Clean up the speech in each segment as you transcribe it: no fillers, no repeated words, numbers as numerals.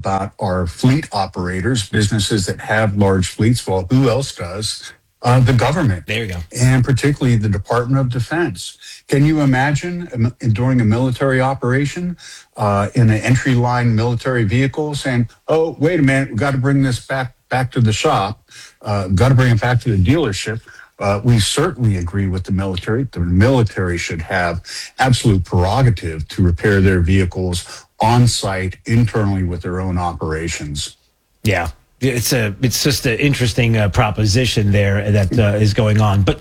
about are fleet operators, businesses that have large fleets. Well, who else does? The government. There you go. And particularly the Department of Defense. Can you imagine during a military operation in an entry line military vehicle saying, oh, wait a minute, we've got to bring this back to the shop, got to bring it back to the dealership. We certainly agree with the military. The military should have absolute prerogative to repair their vehicles on site internally with their own operations. Yeah. It's just an interesting proposition there that is going on. But,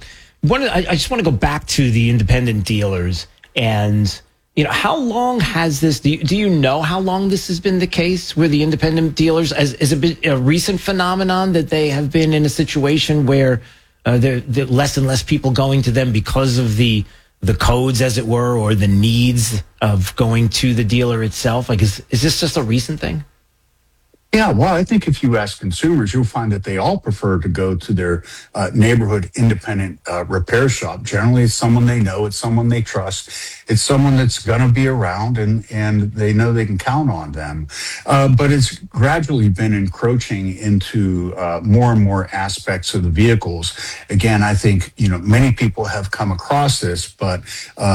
I just want to go back to the independent dealers and, how long has this, do you know how long this has been the case where the independent dealers, is it been a recent phenomenon that they have been in a situation where there less and less people going to them because of the codes, as it were, or the needs of going to the dealer itself? Like, is this just a recent thing? Yeah, well, I think if you ask consumers, you'll find that they all prefer to go to their neighborhood independent repair shop. Generally, it's someone they know, it's someone they trust, it's someone that's going to be around, and they know they can count on them. But it's gradually been encroaching into more and more aspects of the vehicles. Again, I think many people have come across this, but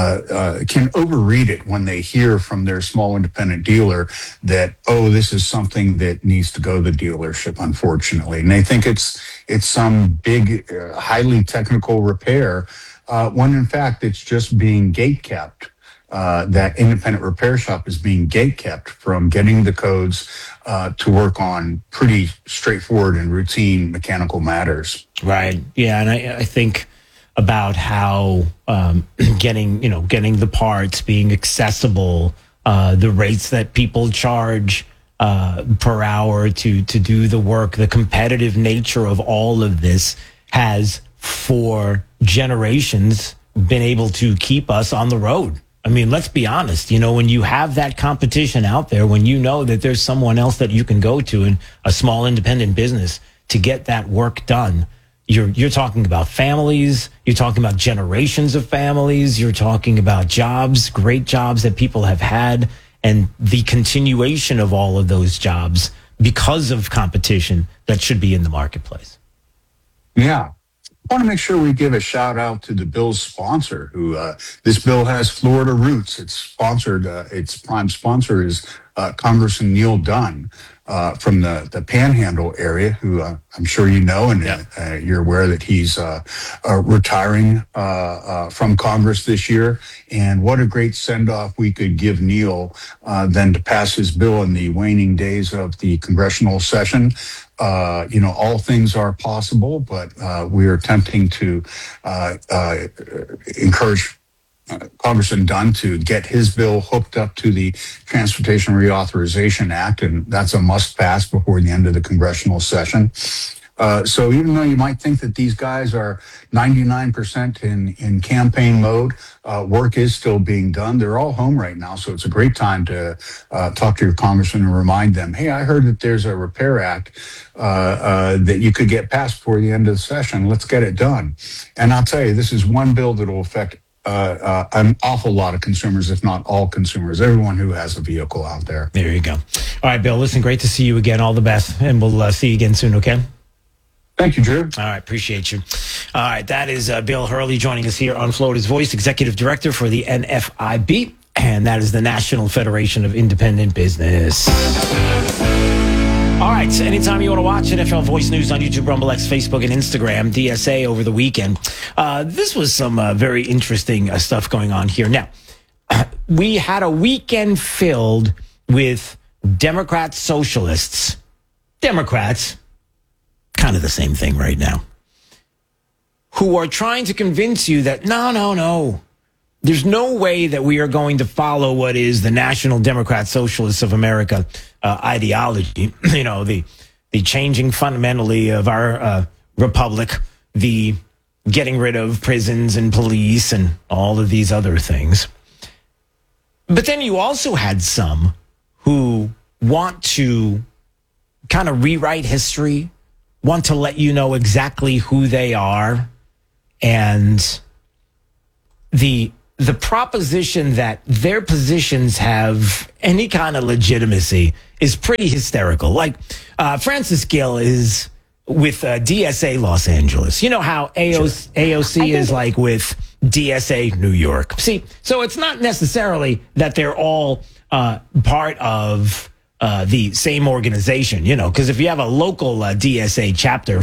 can overread it when they hear from their small independent dealer that, oh, this is something that needs to go to the dealership, unfortunately. And they think it's some big, highly technical repair, when in fact it's just being gate kept. That independent repair shop is being gate kept from getting the codes to work on pretty straightforward and routine mechanical matters. Right. Yeah. And I think about how getting the parts, being accessible, the rates that people charge per hour to do the work, the competitive nature of all of this has for generations been able to keep us on the road. I mean, let's be honest, when you have that competition out there, when you know that there's someone else that you can go to in a small independent business to get that work done, you're talking about families, you're talking about generations of families, you're talking about jobs, great jobs that people have had, and the continuation of all of those jobs because of competition that should be in the marketplace. Yeah. I want to make sure we give a shout out to the bill's sponsor, who this bill has Florida roots. It's sponsored, its prime sponsor is Congressman Neil Dunn from the Panhandle area, who I'm sure you know, and you're aware that he's retiring from Congress this year. And what a great send-off we could give Neil then to pass his bill in the waning days of the congressional session. All things are possible, but we are attempting to encourage Congressman Dunn to get his bill hooked up to the Transportation Reauthorization Act, and that's a must pass before the end of the congressional session. So even though you might think that these guys are 99% in campaign mode, work is still being done. They're all home right now, so it's a great time to talk to your congressman and remind them, hey, I heard that there's a repair act that you could get passed before the end of the session. Let's get it done. And I'll tell you, this is one bill that will affect an awful lot of consumers, if not all consumers, everyone who has a vehicle out there. There you go. All right, Bill, listen, great to see you again. All the best, and we'll see you again soon, okay? Thank you, Drew. All right, appreciate you. All right, that is Bill Hurley joining us here on Florida's Voice, Executive Director for the NFIB, and that is the National Federation of Independent Business. All right, so anytime you want to watch NFL Voice News on YouTube, Rumble X, Facebook, and Instagram, DSA over the weekend, this was some very interesting stuff going on here. Now, we had a weekend filled with Democrat socialists, Democrats, kind of the same thing right now, who are trying to convince you that no, there's no way that we are going to follow what is the National Democrat Socialists of America ideology, the changing fundamentally of our republic, the getting rid of prisons and police and all of these other things. But then you also had some who want to kind of rewrite history, want to let you know exactly who they are, and the proposition that their positions have any kind of legitimacy is pretty hysterical. Like, Francis Gill is with DSA Los Angeles. You know how AOC is like with DSA New York. See, so it's not necessarily that they're all part of the same organization, you know, because if you have a local DSA chapter,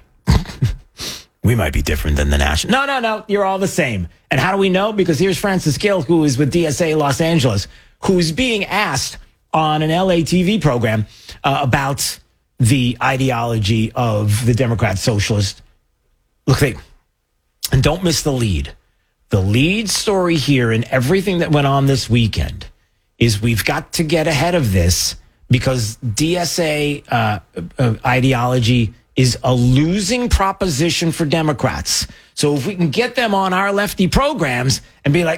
we might be different than the national. No, you're all the same. And how do we know? Because here's Francis Gill, who is with DSA Los Angeles, who's being asked on an LA TV program about the ideology of the Democrat Socialist. Look, and don't miss the lead. The lead story here and everything that went on this weekend is we've got to get ahead of this because DSA ideology is a losing proposition for Democrats. So if we can get them on our lefty programs and be like,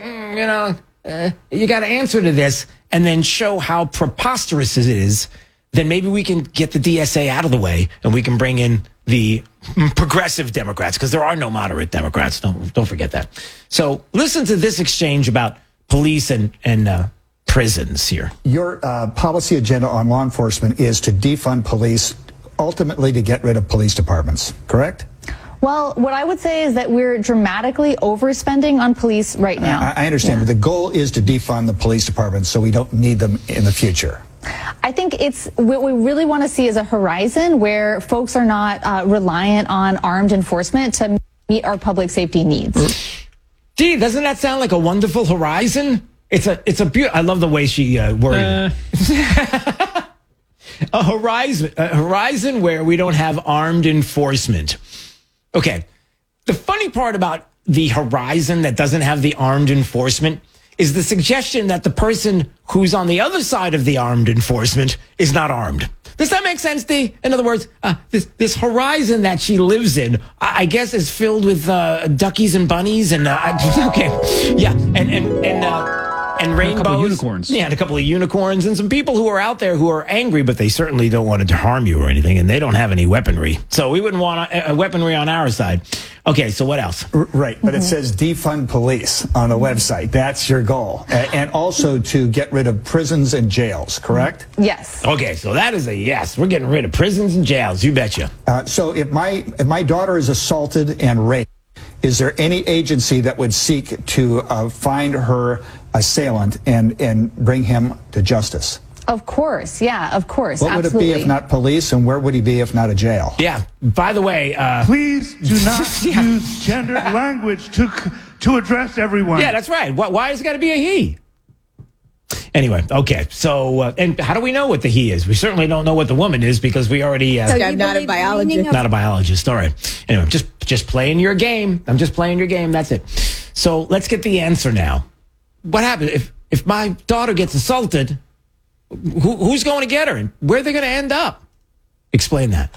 you got to answer to this, and then show how preposterous it is, then maybe we can get the DSA out of the way and we can bring in the progressive Democrats, because there are no moderate Democrats. Don't forget that. So listen to this exchange about police and prisons here. Your policy agenda on law enforcement is to defund police, ultimately to get rid of police departments, correct? Well, what I would say is that we're dramatically overspending on police right now. I understand, but the goal is to defund the police departments so we don't need them in the future. I think it's what we really want to see is a horizon where folks are not reliant on armed enforcement to meet our public safety needs. Gee, doesn't that sound like a wonderful horizon? It's a beautiful. I love the way she worded it. A horizon where we don't have armed enforcement. Okay. The funny part about the horizon that doesn't have the armed enforcement is the suggestion that the person who's on the other side of the armed enforcement is not armed. Does that make sense, Dee? In other words, this horizon that she lives in, I guess, is filled with duckies and bunnies and okay, yeah, and rainbows, a couple of unicorns. Yeah, and a couple of unicorns and some people who are out there who are angry, but they certainly don't want to harm you or anything, and they don't have any weaponry. So we wouldn't want a weaponry on our side. Okay, so what else? Right, but it says defund police on the website. That's your goal. And also to get rid of prisons and jails, correct? Yes. Okay, so that is a yes. We're getting rid of prisons and jails. You betcha. So if my daughter is assaulted and raped, is there any agency that would seek to find her assailant and bring him to justice? Of course. Yeah, of course. What would absolutely. it be if not police, and where would he be if not a jail? Yeah. By the way, please do not use gendered language to address everyone. Yeah, that's right. Why has it got to be a he? Anyway, okay. So, and how do we know what the he is? We certainly don't know what the woman is because we already. I'm not a biologist. Not a biologist. All right. Anyway, just playing your game. I'm just playing your game. That's it. So let's get the answer now. What happened if my daughter gets assaulted? Who's going to get her, and where are they going to end up? Explain that.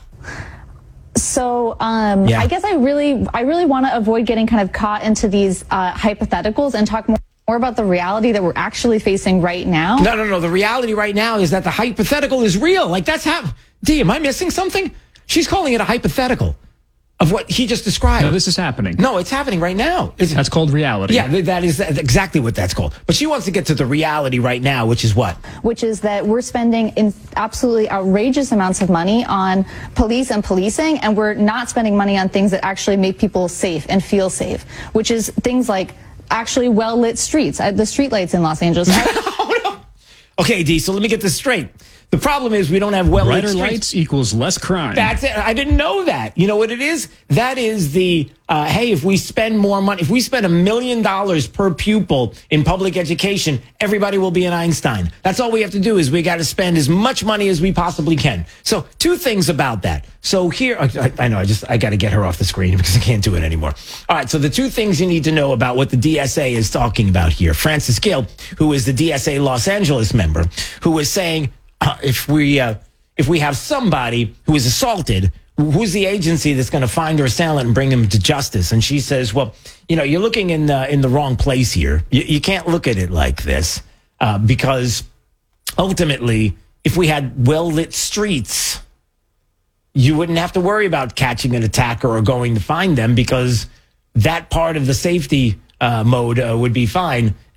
So I guess I really want to avoid getting kind of caught into these hypotheticals and talk more about the reality that we're actually facing right now. No. The reality right now is that the hypothetical is real. Like that's Dee, am I missing something? She's calling it a hypothetical of what he just described. No, this is happening. No, it's happening right now. That's called reality. Yeah, that is exactly what that's called. But she wants to get to the reality right now, which is what? Which is that we're spending absolutely outrageous amounts of money on police and policing, and we're not spending money on things that actually make people safe and feel safe, which is things like actually well-lit streets, the streetlights in Los Angeles. Oh, no. Okay, Dee, so let me get this straight. The problem is we don't have well-lit streets. Brighter lights equals less crime. That's it. I didn't know that. You know what it is? That is the, hey, if we spend more money, if we spend $1 million per pupil in public education, everybody will be an Einstein. That's all we have to do is we got to spend as much money as we possibly can. So 2 things about that. So here, I know, I got to get her off the screen because I can't do it anymore. All right, so the 2 things you need to know about what the DSA is talking about here. Francis Gill, who is the DSA Los Angeles member, who is saying, if we have somebody who is assaulted, who's the agency that's going to find their assailant and bring him to justice? And she says, well, you're looking in the wrong place here. You can't look at it like this because ultimately, if we had well-lit streets, you wouldn't have to worry about catching an attacker or going to find them because that part of the safety mode would be fine.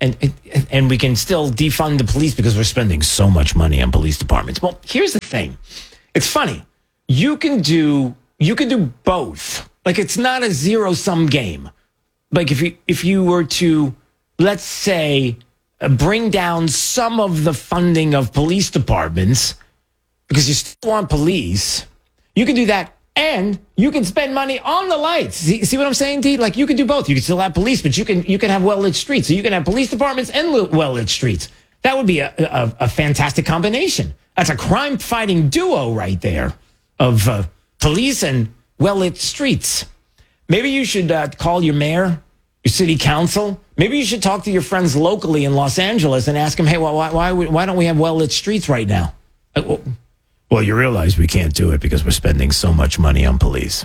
and we can still defund the police because we're spending so much money on police departments. Well, here's the thing. It's funny. You can do both. Like, it's not a zero-sum game. Like, if you were to, let's say, bring down some of the funding of police departments because you still want police, you can do that, and you can spend money on the lights. See what I'm saying, T? Like, you can do both. You can still have police, but you can have well-lit streets. So you can have police departments and well-lit streets. That would be a fantastic combination. That's a crime-fighting duo right there of police and well-lit streets. Maybe you should call your mayor, your city council. Maybe you should talk to your friends locally in Los Angeles and ask them, hey, why don't we have well-lit streets right now? Well, you realize we can't do it because we're spending so much money on police.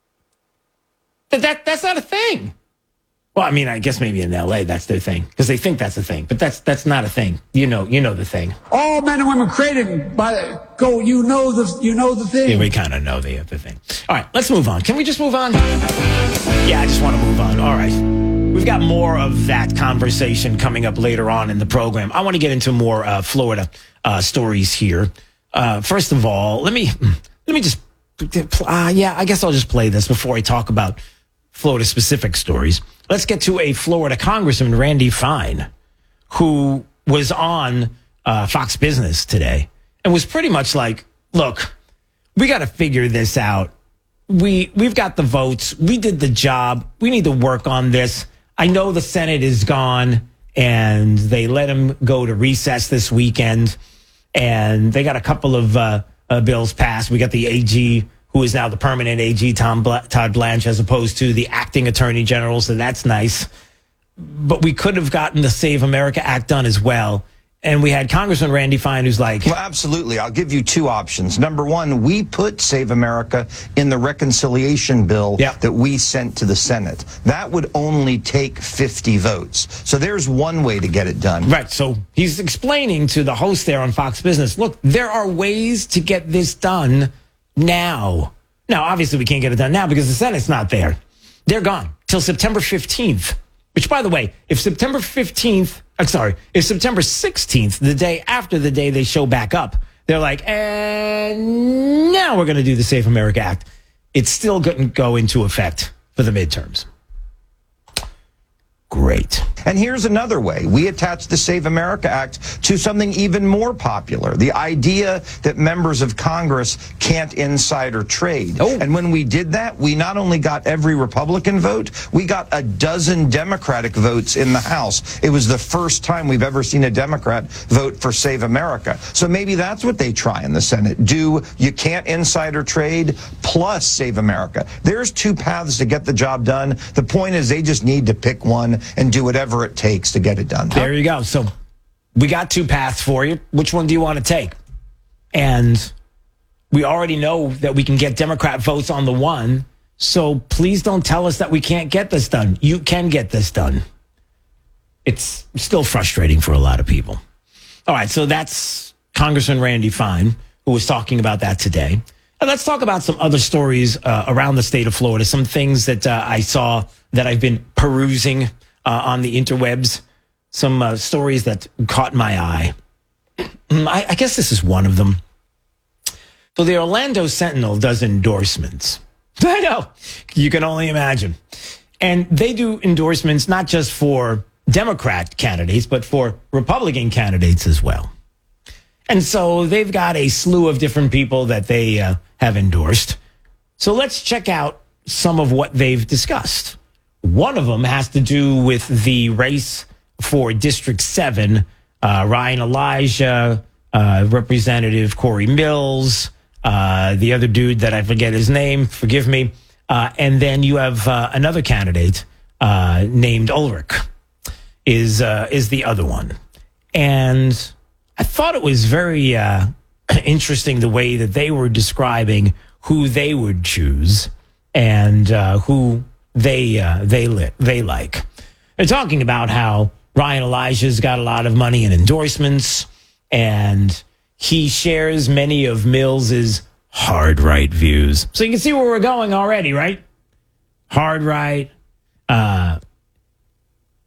That's not a thing. Well, I mean, I guess maybe in L.A. that's their thing because they think that's a thing, but that's not a thing. You know the thing. All men and women created by go. You know the thing. Yeah, we kind of know the thing. All right, let's move on. Can we just move on? Yeah, I just want to move on. All right. We've got more of that conversation coming up later on in the program. I want to get into more Florida stories here. First of all, let me just, I guess I'll just play this before I talk about Florida specific stories. Let's get to a Florida Congressman, Randy Fine, who was on Fox Business today and was pretty much like, look, we got to figure this out. We've got the votes. We did the job. We need to work on this. I know the Senate is gone and they let him go to recess this weekend. And they got a couple of bills passed. We got the AG, who is now the permanent AG, Todd Blanche, as opposed to the acting attorney general. So that's nice. But we could have gotten the Save America Act done as well. And we had Congressman Randy Fine, who's like... Well, absolutely. I'll give you two options. Number one, we put Save America in the reconciliation bill that we sent to the Senate. That would only take 50 votes. So there's one way to get it done. Right. So he's explaining to the host there on Fox Business, look, there are ways to get this done now. Now, obviously, we can't get it done now because the Senate's not there. They're gone till September 15th. Which, by the way, if September 16th, the day after the day they show back up, they're like, and now we're going to do the Save America Act. It's still going to go into effect for the midterms. Great. And here's another way. We attached the Save America Act to something even more popular, the idea that members of Congress can't insider trade. Oh. And when we did that, we not only got every Republican vote, we got a dozen Democratic votes in the House. It was the first time we've ever seen a Democrat vote for Save America. So maybe that's what they try in the Senate. Do you can't insider trade plus Save America. There's two paths to get the job done. The point is they just need to pick one and do whatever it takes to get it done. There you go. So we got two paths for you. Which one do you want to take? And we already know that we can get Democrat votes on the one. So please don't tell us that we can't get this done. You can get this done. It's still frustrating for a lot of people. All right. So that's Congressman Randy Fine, who was talking about that today. And let's talk about some other stories around the state of Florida, some things that I saw that I've been perusing on the interwebs, some stories that caught my eye. I guess this is one of them. So the Orlando Sentinel does endorsements. I know. You can only imagine. And they do endorsements not just for Democrat candidates, but for Republican candidates as well. And so they've got a slew of different people that they have endorsed. So let's check out some of what they've discussed. One of them has to do with the race for District 7. Ryan Elijah, Representative Corey Mills, the other dude that I forget his name, forgive me. And then you have another candidate named Ulrich is the other one. And I thought it was very interesting the way that they were describing who they would choose and who they like. They're talking about how Ryan Elijah's got a lot of money in endorsements, and he shares many of Mills's hard right views. So you can see where we're going already, right? Hard right.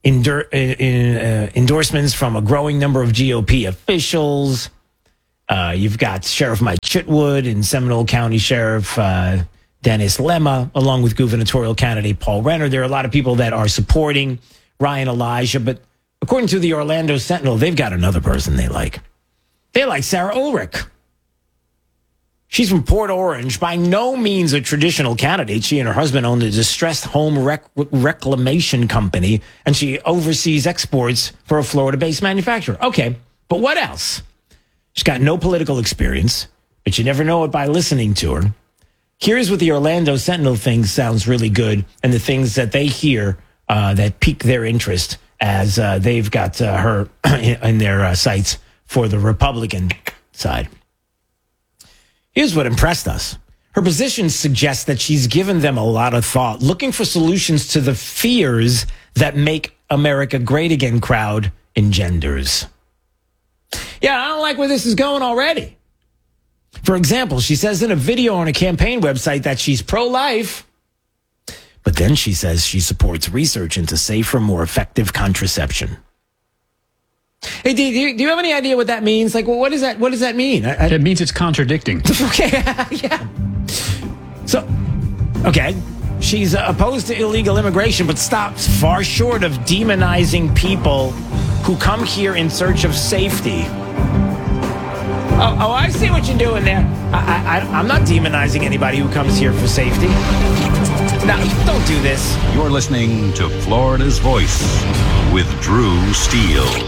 endorsements from a growing number of GOP officials. You've got Sheriff Mike Chitwood and Seminole County Sheriff Dennis Lemma, along with gubernatorial candidate Paul Renner. There are a lot of people that are supporting Ryan Elijah, but according to the Orlando Sentinel, they've got another person they like. They like Sarah Ulrich. She's from Port Orange, by no means a traditional candidate. She and her husband own a distressed home reclamation company, and she oversees exports for a Florida-based manufacturer. Okay, but what else? She's got no political experience, but you never know it by listening to her. Here's what the Orlando Sentinel thinks sounds really good, and the things that they hear that pique their interest as they've got her in their sights for the Republican side. Here's what impressed us. Her position suggests that she's given them a lot of thought, looking for solutions to the fears that Make America Great Again crowd engenders. Yeah, I don't like where this is going already. For example, she says in a video on a campaign website that she's pro-life, but then she says she supports research into safer, more effective contraception. Hey, do you have any idea what that means? Like, well, what does that mean? It means it's contradicting. Okay, yeah. So, okay, she's opposed to illegal immigration, but stops far short of demonizing people who come here in search of safety. Oh, I see what you're doing there. I'm not demonizing anybody who comes here for safety. No, don't do this. You're listening to Florida's Voice with Drew Steele.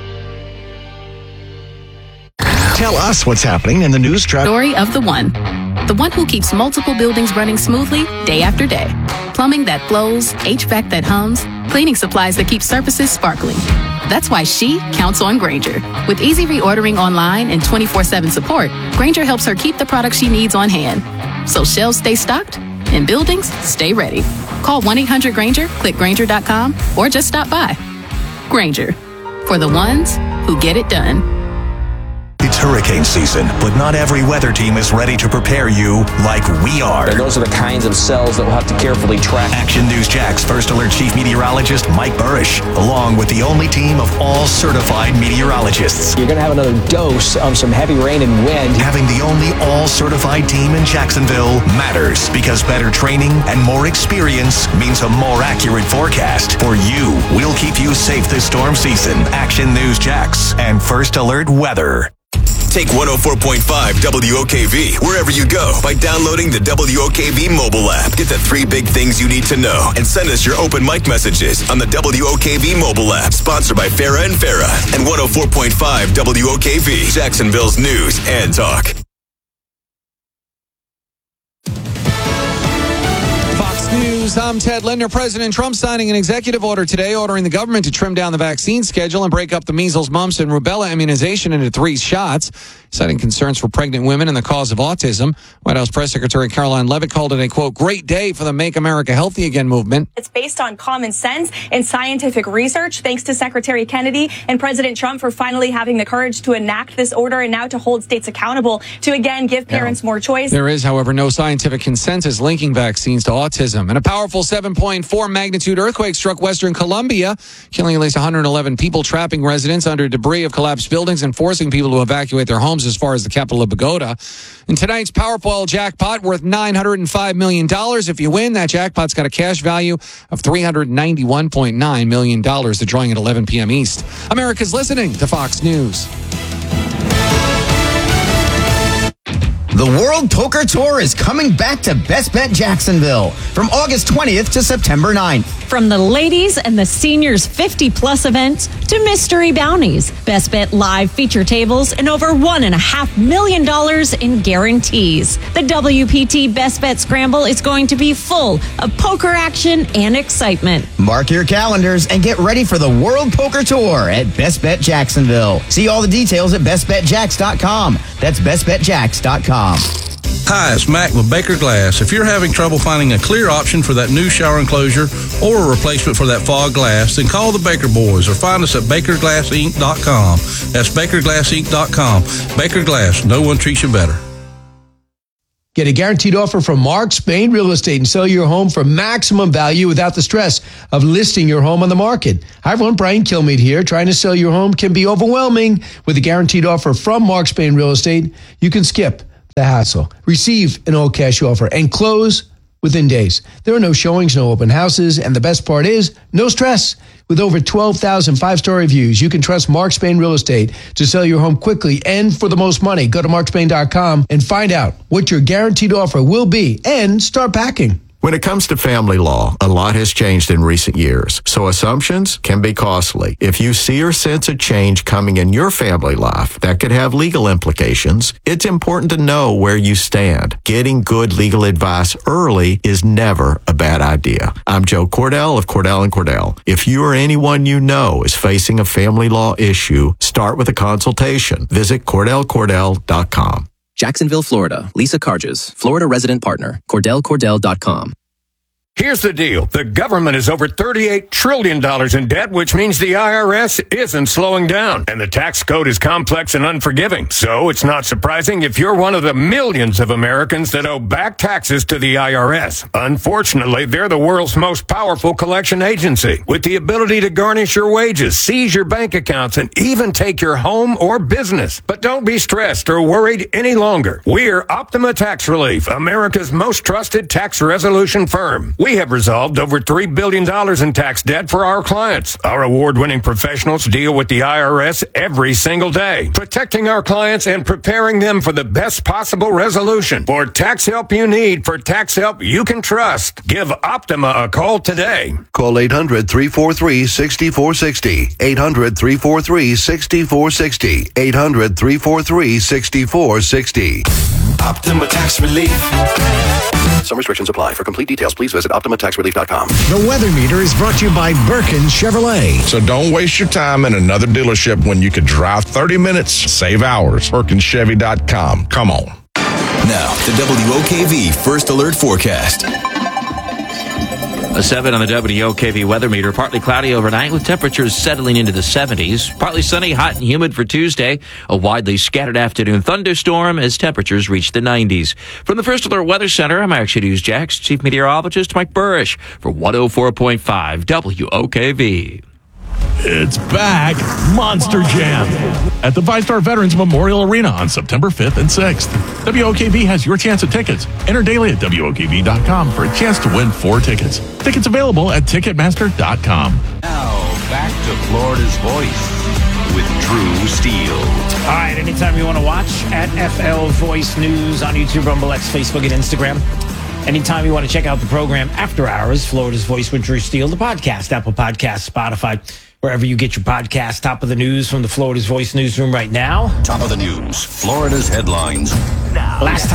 Tell us what's happening in the news truck. Story of the one who keeps multiple buildings running smoothly day after day. Plumbing that flows, HVAC that hums, cleaning supplies that keep surfaces sparkling. That's why she counts on Grainger. With easy reordering online and 24/7 support, Grainger helps her keep the products she needs on hand. So shelves stay stocked and buildings stay ready. Call 1-800-GRAINGER, click Grainger.com, or just stop by. Grainger, for the ones who get it done. It's hurricane season, but not every weather team is ready to prepare you like we are. And those are the kinds of cells that we'll have to carefully track. Action News Jack's First Alert Chief Meteorologist Mike Burrish, along with the only team of all certified meteorologists. You're going to have another dose of some heavy rain and wind. Having the only all-certified team in Jacksonville matters, because better training and more experience means a more accurate forecast. For you, we'll keep you safe this storm season. Action News Jax and First Alert Weather. Take 104.5 WOKV wherever you go by downloading the WOKV mobile app. Get the 3 big things you need to know and send us your open mic messages on the WOKV mobile app. Sponsored by Farah and Farah and 104.5 WOKV, Jacksonville's news and talk. News. I'm Ted Linder. President Trump signing an executive order today ordering the government to trim down the vaccine schedule and break up the measles, mumps, and rubella immunization into 3 shots, citing concerns for pregnant women and the cause of autism. White House Press Secretary Caroline Leavitt called it a, quote, great day for the Make America Healthy Again movement. It's based on common sense and scientific research. Thanks to Secretary Kennedy and President Trump for finally having the courage to enact this order and now to hold states accountable to, again, give parents more choice. There is, however, no scientific consensus linking vaccines to autism. And a powerful 7.4 magnitude earthquake struck Western Colombia, killing at least 111 people, trapping residents under debris of collapsed buildings and forcing people to evacuate their homes as far as the capital of Bogota. And tonight's Powerball jackpot worth $905 million. If you win, that jackpot's got a cash value of $391.9 million. The drawing at 11 p.m. East. America's listening to Fox News. The World Poker Tour is coming back to Best Bet Jacksonville from August 20th to September 9th. From the ladies and the seniors 50-plus events to mystery bounties, Best Bet Live feature tables, and over $1.5 million in guarantees. The WPT Best Bet Scramble is going to be full of poker action and excitement. Mark your calendars and get ready for the World Poker Tour at Best Bet Jacksonville. See all the details at bestbetjax.com. That's bestbetjax.com. Hi, it's Mac with Baker Glass. If you're having trouble finding a clear option for that new shower enclosure or a replacement for that fog glass, then call the Baker Boys or find us at BakerGlassInc.com. That's BakerGlassInc.com. Baker Glass, no one treats you better. Get a guaranteed offer from Mark Spain Real Estate and sell your home for maximum value without the stress of listing your home on the market. Hi, everyone. Brian Kilmeade here. Trying to sell your home can be overwhelming. With a guaranteed offer from Mark Spain Real Estate, you can skip the hassle, receive an all-cash offer, and close within days. There are no showings, no open houses, and the best part is no stress. With over 12,000 five-star reviews, you can trust Mark Spain Real Estate to sell your home quickly and for the most money. Go to markspain.com and find out what your guaranteed offer will be and start packing. When it comes to family law, a lot has changed in recent years, so assumptions can be costly. If you see or sense a change coming in your family life that could have legal implications, it's important to know where you stand. Getting good legal advice early is never a bad idea. I'm Joe Cordell of Cordell & Cordell. If you or anyone you know is facing a family law issue, start with a consultation. Visit CordellCordell.com. Jacksonville, Florida. Lisa Carges, Florida resident partner. CordellCordell.com. Here's the deal. The government is over $38 trillion in debt, which means the IRS isn't slowing down. And the tax code is complex and unforgiving. So it's not surprising if you're one of the millions of Americans that owe back taxes to the IRS. Unfortunately, they're the world's most powerful collection agency, with the ability to garnish your wages, seize your bank accounts, and even take your home or business. But don't be stressed or worried any longer. We're Optima Tax Relief, America's most trusted tax resolution firm. We have resolved over $3 billion in tax debt for our clients. Our award-winning professionals deal with the IRS every single day, protecting our clients and preparing them for the best possible resolution. For tax help you need, for tax help you can trust, give Optima a call today. Call 800-343-6460. 800-343-6460. 800-343-6460. Optima Tax Relief. Some restrictions apply. For complete details, please visit OptimaTaxRelief.com. The Weather Meter is brought to you by Birkin Chevrolet. So don't waste your time in another dealership when you could drive 30 minutes, save hours. BirkinChevy.com. Come on. Now, the WOKV First Alert Forecast. A 7 on the WOKV weather meter. Partly cloudy overnight with temperatures settling into the 70s. Partly sunny, hot and humid for Tuesday. A widely scattered afternoon thunderstorm as temperatures reach the 90s. From the First Alert Weather Center, I'm Action News Jax Chief Meteorologist Mike Burrish for 104.5 WOKV. It's back, Monster Jam, at the Five-Star Veterans Memorial Arena on September 5th and 6th. WOKV has your chance at tickets. Enter daily at WOKV.com for a chance to win 4 tickets. Tickets available at Ticketmaster.com. Now, back to Florida's Voice with Drew Steele. All right, anytime you want to watch, at FL Voice News on YouTube, Rumble X, Facebook, and Instagram. Anytime you want to check out the program after hours, Florida's Voice with Drew Steele, the podcast, Apple Podcasts, Spotify, wherever you get your podcast. Top of the news from the Florida's Voice newsroom right now. Top of the news, Florida's headlines. Last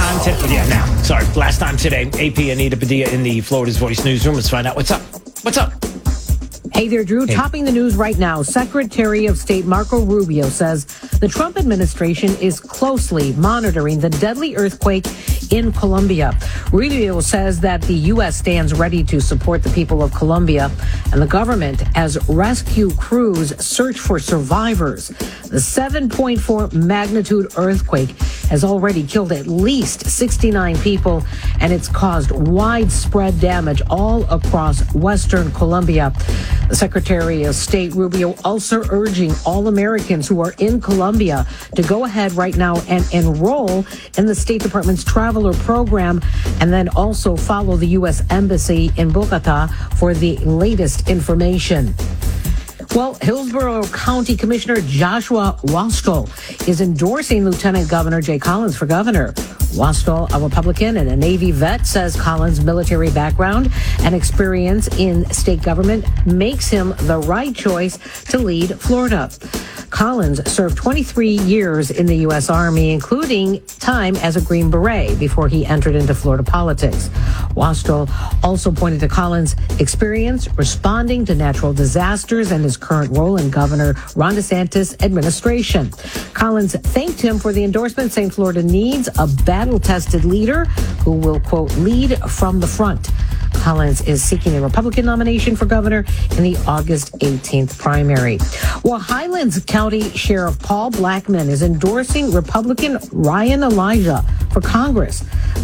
time today, AP Anita Padilla in the Florida's Voice newsroom. Let's find out what's up. What's up? Hey there, Drew. Hey. Topping the news right now, Secretary of State Marco Rubio says the Trump administration is closely monitoring the deadly earthquake in Colombia. Rubio says that the U.S. stands ready to support the people of Colombia and the government as rescue crews search for survivors. The 7.4 magnitude earthquake has already killed at least 69 people, and it's caused widespread damage all across western Colombia. The Secretary of State Rubio also urging all Americans who are in Colombia to go ahead right now and enroll in the State Department's Traveler Program, and then also follow the U.S. Embassy in Bogota for the latest information. Well, Hillsborough County Commissioner Joshua Wastall is endorsing Lieutenant Governor Jay Collins for governor. Wastall, a Republican and a Navy vet, says Collins' military background and experience in state government makes him the right choice to lead Florida. Collins served 23 years in the U.S. Army, including time as a Green Beret before he entered into Florida politics. Wastall also pointed to Collins' experience responding to natural disasters and his current role in Governor Ron DeSantis' administration. Collins thanked him for the endorsement, saying Florida needs a battle-tested leader who will, quote, lead from the front. Collins is seeking a Republican nomination for governor in the August 18th primary. Well, Highlands County Sheriff Paul Blackman is endorsing Republican Ryan Elijah for Congress.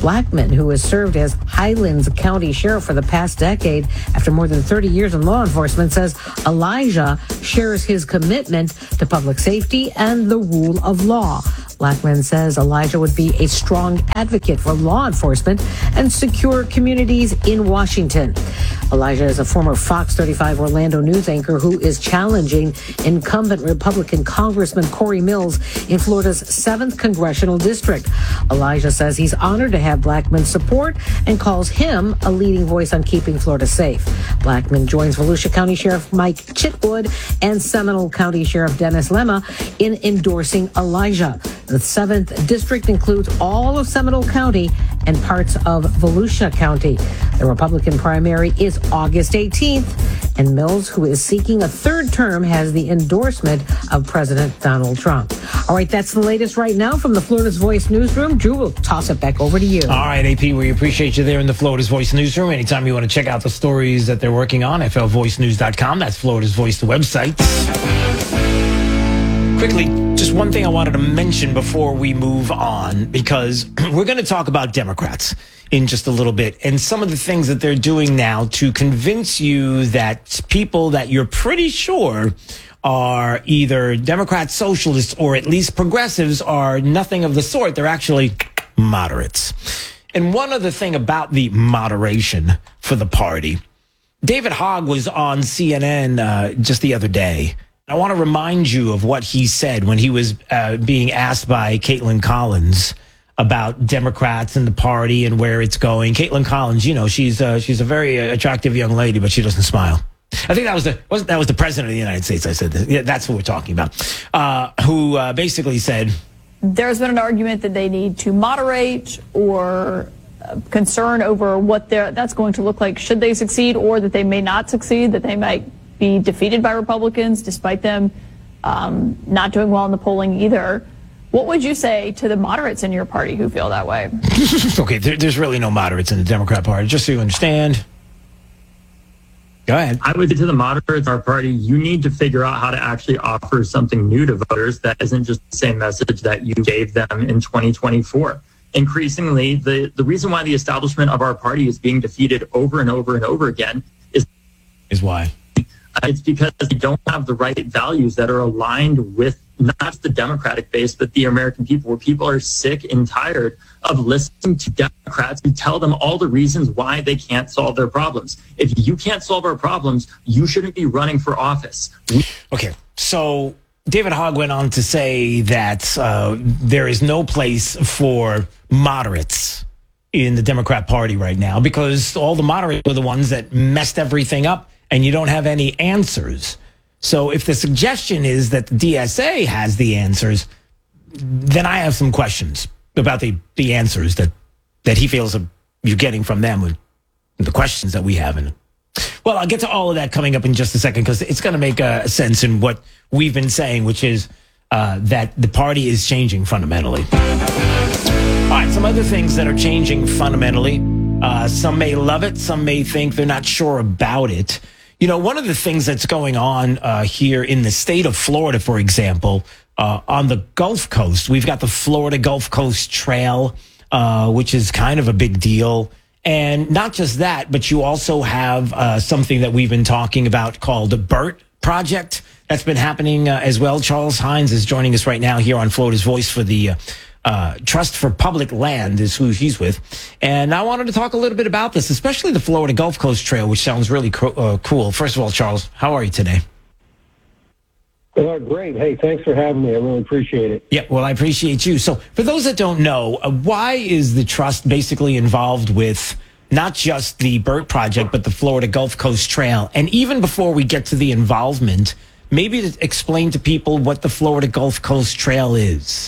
Blackman, who has served as Highlands County Sheriff for the past decade after more than 30 years in law enforcement, says Elijah shares his commitment to public safety and the rule of law. Blackman says Elijah would be a strong advocate for law enforcement and secure communities in Washington. Elijah is a former Fox 35 Orlando news anchor who is challenging incumbent Republican Congressman Corey Mills in Florida's 7th Congressional District. Elijah says he's honored to have Blackman's support and calls him a leading voice on keeping Florida safe. Blackman joins Volusia County Sheriff Mike Chitwood and Seminole County Sheriff Dennis Lemma in endorsing Elijah. The 7th District includes all of Seminole County and parts of Volusia County. The Republican primary is August 18th, and Mills, who is seeking a third term, has the endorsement of President Donald Trump. All right, that's the latest right now from the Florida's Voice newsroom. Drew, we'll toss it back over to you. All right, AP, we appreciate you there in the Florida's Voice newsroom. Anytime you want to check out the stories that they're working on, flvoicenews.com. That's Florida's Voice, the website. Quickly, just one thing I wanted to mention before we move on, because we're going to talk about Democrats in just a little bit and some of the things that they're doing now to convince you that people that you're pretty sure are either Democrats, socialists, or at least progressives are nothing of the sort. They're actually moderates. And one other thing about the moderation for the party, David Hogg was on CNN just the other day. I want to remind you of what he said when he was being asked by Caitlin Collins about Democrats and the party and where it's going. Caitlin Collins, you know, she's a very attractive young lady, but she doesn't smile. I think that was the president of the United States. I said that. Yeah, that's what we're talking about. Who basically said there's been an argument that they need to moderate or concern over what that's going to look like should they succeed, or that they may not succeed, that they might be defeated by Republicans despite them not doing well in the polling either. What would you say to the moderates in your party who feel that way? Okay, there's really no moderates in the Democrat Party, just so you understand. Go ahead. I would say to the moderates, our party, you need to figure out how to actually offer something new to voters that isn't just the same message that you gave them in 2024. Increasingly, the reason why the establishment of our party is being defeated over and over and over again is why? It's because they don't have the right values that are aligned with not just the Democratic base, but the American people, where people are sick and tired of listening to Democrats who tell them all the reasons why they can't solve their problems. If you can't solve our problems, you shouldn't be running for office. Okay, so David Hogg went on to say that there is no place for moderates in the Democrat Party right now because all the moderates were the ones that messed everything up, and you don't have any answers. So if the suggestion is that the DSA has the answers, then I have some questions about the answers that he feels you're getting from them with the questions that we have. Well, I'll get to all of that coming up in just a second because it's going to make sense in what we've been saying, which is that the party is changing fundamentally. All right, some other things that are changing fundamentally. Some may love it. Some may think they're not sure about it. You know, one of the things that's going on here in the state of Florida, for example, on the Gulf Coast, we've got the Florida Gulf Coast Trail, which is kind of a big deal. And not just that, but you also have something that we've been talking about called the BERT project. That's been happening as well. Charles Hines is joining us right now here on Florida's Voice for the Trust for Public Land is who he's with. And I wanted to talk a little bit about this, especially the Florida Gulf Coast Trail, which sounds really cool. First of all, Charles, how are you today? Great. Hey, thanks for having me. I really appreciate it. Yeah, well, I appreciate you. So for those that don't know, why is the trust basically involved with not just the BERT project, but the Florida Gulf Coast Trail? And even before we get to the involvement, maybe to explain to people what the Florida Gulf Coast Trail is.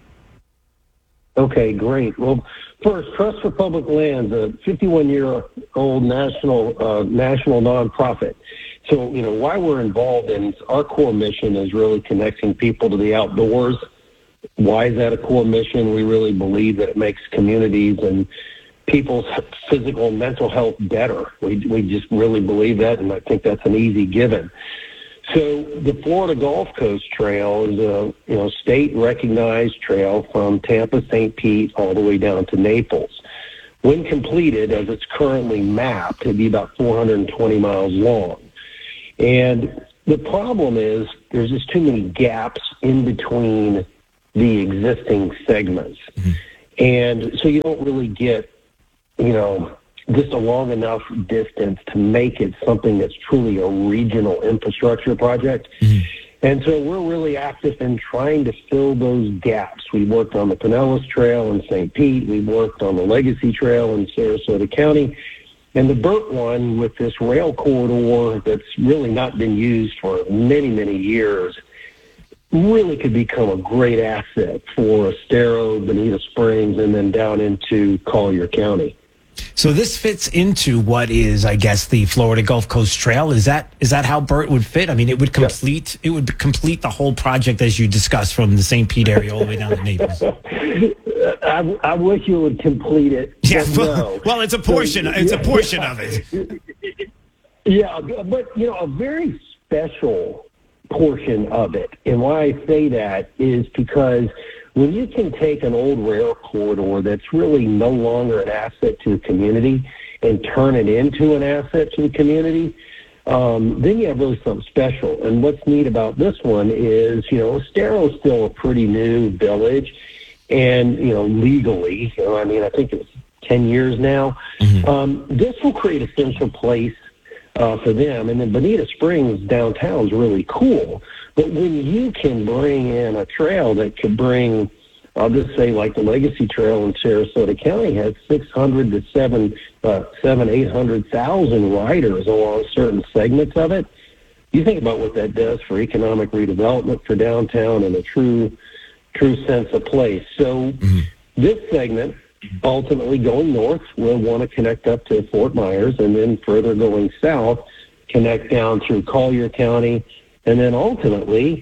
Okay, great. Well, first, Trust for Public Lands, a 51-year-old national nonprofit. So, you know, why we're involved in our core mission is really connecting people to the outdoors. Why is that a core mission? We really believe that it makes communities and people's physical and mental health better. We just really believe that, and I think that's an easy given. So the Florida Gulf Coast Trail is a state-recognized trail from Tampa, St. Pete, all the way down to Naples. When completed, as it's currently mapped, it'd be about 420 miles long. And the problem is there's just too many gaps in between the existing segments. And so you don't really get, just a long enough distance to make it something that's truly a regional infrastructure project. And so we're really active in trying to fill those gaps. We worked on the Pinellas Trail in St. Pete. We worked on the Legacy Trail in Sarasota County. And the Burt one with this rail corridor that's really not been used for many, many years really could become a great asset for Estero, Bonita Springs, and then down into Collier County. So this fits into what is, I guess, the Florida Gulf Coast Trail. Is that how Burt would fit? I mean, it would complete the whole project as you discussed from the St. Pete area all the way down to Naples. I wish you would complete it. Yeah, no. Well, it's a portion. It's a portion of it. Yeah, but a very special portion of it. And why I say that is because when you can take an old rail corridor that's really no longer an asset to the community and turn it into an asset to the community, then you have really something special. And what's neat about this one is, Estero is still a pretty new village, and, legally, I think it's 10 years now. This will create a central place for them. And then Bonita Springs downtown is really cool. But when you can bring in a trail that could bring, I'll just say like the Legacy Trail in Sarasota County has 600 to 800,000 riders along certain segments of it. You think about what that does for economic redevelopment for downtown and a true sense of place. So this segment, ultimately going north, will want to connect up to Fort Myers, and then further going south, connect down through Collier County, and then ultimately,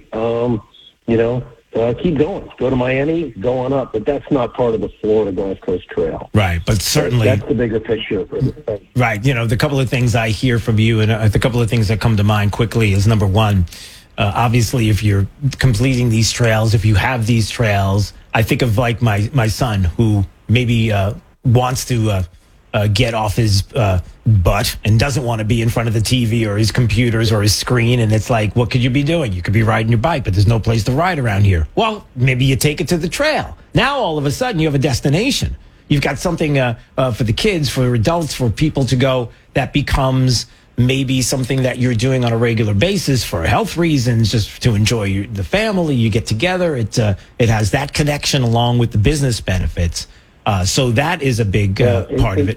keep going. Go to Miami, go on up. But that's not part of the Florida Gulf Coast Trail. Right, but certainly. That's the bigger picture for this thing. Right. The couple of things I hear from you and the couple of things that come to mind quickly is, number one, obviously, if you're completing these trails, if you have these trails, I think of like my son who maybe wants to get off his butt and doesn't want to be in front of the TV or his computers or his screen. And it's like, what could you be doing? You could be riding your bike, but there's no place to ride around here. Well, maybe you take it to the trail. Now, all of a sudden, you have a destination. You've got something for the kids, for adults, for people to go that becomes maybe something that you're doing on a regular basis for health reasons, just to enjoy the family. You get together. It has that connection along with the business benefits. So that is a big part of it.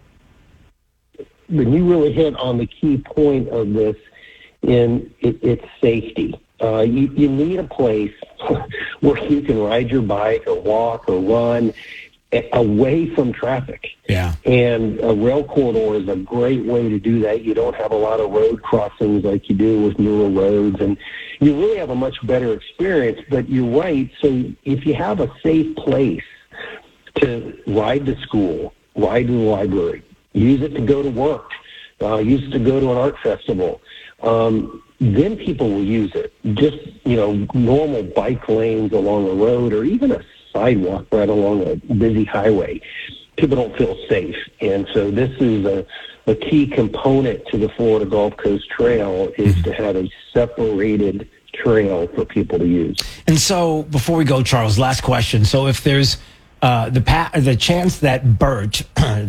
When you really hit on the key point of this, it's safety. You need a place where you can ride your bike or walk or run away from traffic. Yeah. And a rail corridor is a great way to do that. You don't have a lot of road crossings like you do with newer roads, and you really have a much better experience. But you're right. So if you have a safe place to ride to school, ride to the library, use it to go to work, use it to go to an art festival, then people will use it. Just, normal bike lanes along a road or even a sidewalk right along a busy highway. People don't feel safe. And so this is a key component to the Florida Gulf Coast Trail is to have a separated trail for people to use. And so before we go, Charles, last question. So if there's the chance that Burt on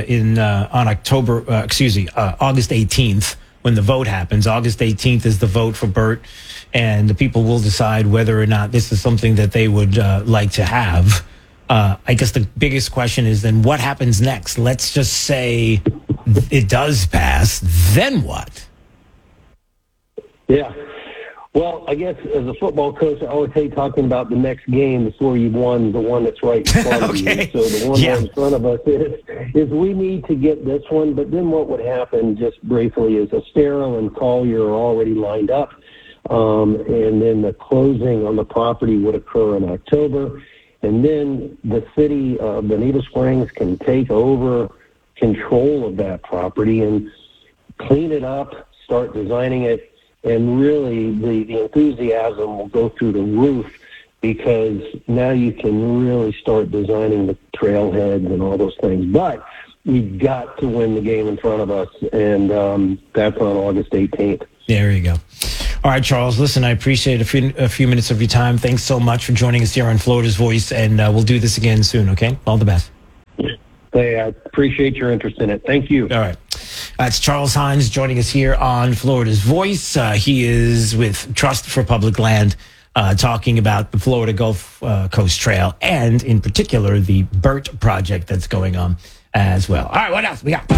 August 18th, when the vote happens, August 18th is the vote for Burt, and the people will decide whether or not this is something that they would like to have. I guess the biggest question is then what happens next? Let's just say it does pass, then what? Yeah. Well, I guess as a football coach, I always hate talking about the next game before you've won the one that's right in front of you. So the one that's in front of us is we need to get this one. But then what would happen, just briefly, is Estero and Collier are already lined up. And then the closing on the property would occur in October. And then the city of Bonita Springs can take over control of that property and clean it up, start designing it. And really, the enthusiasm will go through the roof because now you can really start designing the trailheads and all those things. But we've got to win the game in front of us, and that's on August 18th. There you go. All right, Charles, listen, I appreciate a few minutes of your time. Thanks so much for joining us here on Florida's Voice, and we'll do this again soon, okay? All the best. Hey, I appreciate your interest in it. Thank you. All right. That's Charles Hines joining us here on Florida's Voice. He is with Trust for Public Land, talking about the Florida Gulf Coast Trail and, in particular, the BERT project that's going on as well. All right, what else we got?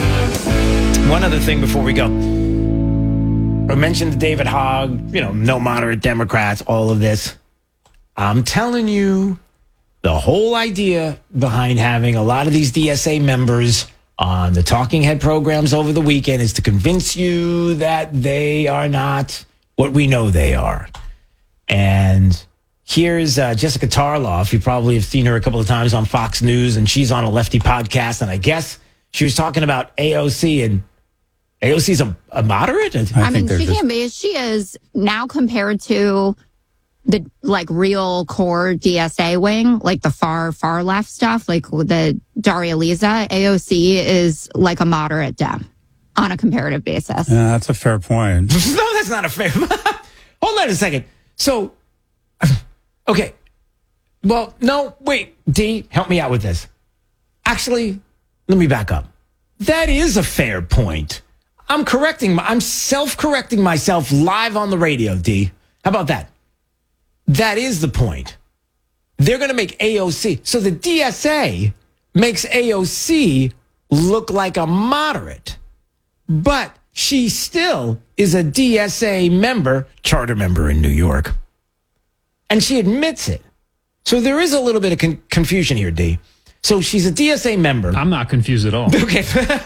One other thing before we go. I mentioned David Hogg, no moderate Democrats, all of this. I'm telling you, the whole idea behind having a lot of these DSA members on the talking head programs over the weekend is to convince you that they are not what we know they are. And here's Jessica Tarloff. You probably have seen her a couple of times on Fox News, and she's on a lefty podcast. And I guess she was talking about AOC, and AOC's a moderate? I mean, she can be. She is now compared to the real core DSA wing, like the far left stuff, like the Daria Lisa. AOC is like a moderate Dem on a comparative basis. Yeah, that's a fair point. No, that's not a fair. Hold on a second. So, okay. Well, no, wait, D, help me out with this. Actually, let me back up. That is a fair point. I'm self-correcting myself live on the radio, D. How about that? That is the point. They're going to make AOC. So the DSA makes AOC look like a moderate, but she still is a DSA member, charter member in New York. And she admits it. So there is a little bit of confusion here, D. So she's a DSA member. I'm not confused at all. Okay.